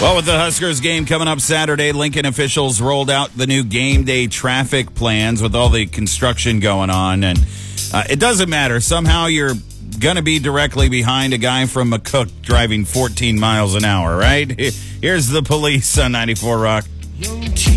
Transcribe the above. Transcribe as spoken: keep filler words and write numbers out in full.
Well, with the Huskers game coming up Saturday, Lincoln officials rolled out the new game day traffic plans with all the construction going on. And uh, it doesn't matter. Somehow you're going to be directly behind a guy from McCook driving fourteen miles an hour, right? Here's the police on ninety-four Rock.